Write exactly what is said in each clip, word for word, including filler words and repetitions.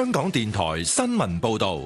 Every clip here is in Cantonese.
香港電台新聞報道。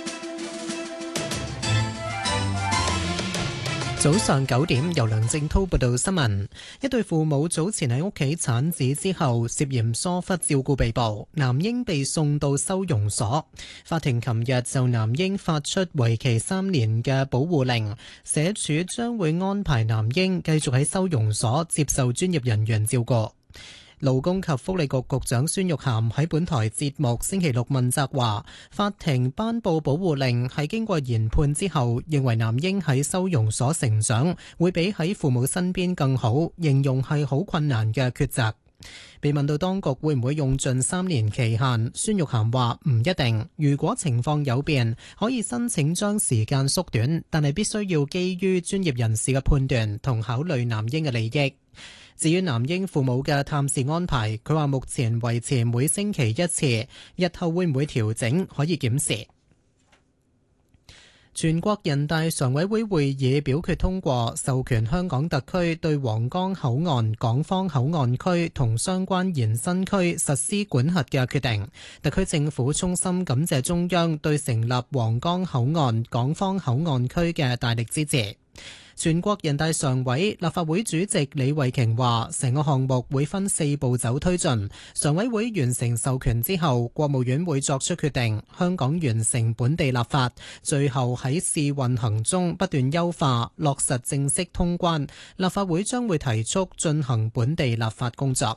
早上九點，由梁正濤報道新聞。一對父母早前喺屋企產子之後，涉嫌疏忽照顧被捕，男嬰被送到收容所。法庭琴日就男嬰發出為期三年嘅保護令，社署將會安排男嬰繼續喺收容所接受專業人員照顧。勞工及福利局局長孫玉菡喺本台節目星期六問責話，法庭頒布保護令係經過研判之後，認為男嬰喺收容所成長會比喺父母身邊更好，形容係好困難嘅抉擇。被問到當局會唔會用盡三年期限，孫玉菡話唔一定，如果情況有變，可以申請將時間縮短，但係必須要基於專業人士嘅判斷同考慮男嬰嘅利益。至於男嬰父母嘅探視安排，佢話目前維持每星期一次，日後會唔會調整可以檢視。全國人大常委會會議表決通過授權香港特區對皇崗口岸、港方口岸區同相關延伸區實施管轄嘅決定。特區政府衷心感謝中央對成立皇崗口岸、港方口岸區嘅大力支持。全國人大常委、立法會主席李慧瓊話，成個項目會分四步走推進。常委會完成授權之後，國務院會作出決定，香港完成本地立法，最後喺試運行中不斷優化，落實正式通關。立法會將會提速進行本地立法工作。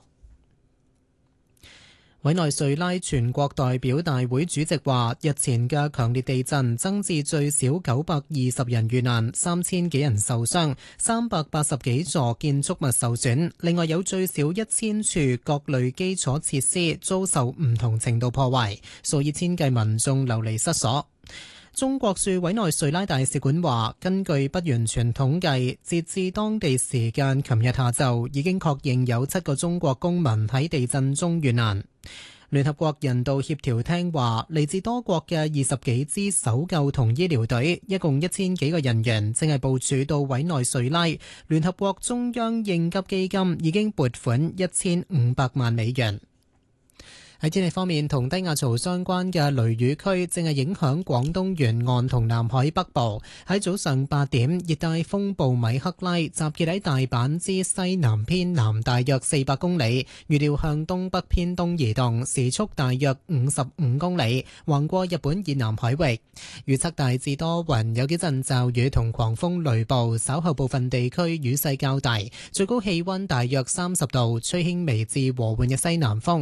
委內瑞拉全國代表大會主席話，日前嘅強烈地震增至最少九百二十人遇難，三千幾人受傷，三百八十幾座建築物受損，另外有最少一千處各類基礎設施遭受唔同程度破壞，數以千計民眾流離失所。中國駐委內瑞拉大使館話，根據不完全統計，截至當地時間琴日下晝，已經確認有七個中國公民喺地震中遇難。聯合國人道協調廳話，嚟自多國嘅二十幾支搜救同醫療隊，一共一千幾個人員，正係部署到委內瑞拉。聯合國中央應急基金已經撥款一千五百萬美元。喺天氣方面，同低壓槽相關嘅雷雨區正係影響廣東沿岸同南海北部。喺早上八點，熱帶風暴米克拉集結喺大阪之西南偏南大約四百公里，預料向東北偏東移動，時速大約五十五公里，橫過日本以南海域。預測大致多雲，有幾陣驟雨同狂風雷暴，稍後部分地區雨勢較大，最高氣溫大約三十度，吹輕微至和緩嘅西南風。